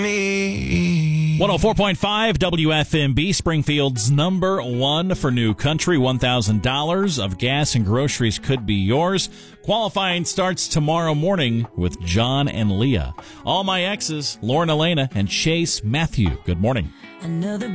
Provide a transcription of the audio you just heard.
104.5 WFMB, Springfield's number one for new country. $1,000 of gas and groceries could be yours. Qualifying starts tomorrow morning with John and Leah. All my exes, Lauren Elena and Chase Matthew. Good morning. Another